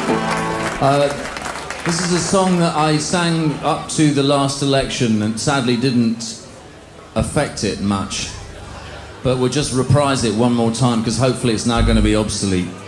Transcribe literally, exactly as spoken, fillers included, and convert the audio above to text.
Uh, this is a song that I sang up to the last election and sadly didn't affect it much. But we'll just reprise it one more time because hopefully it's now going to be obsolete.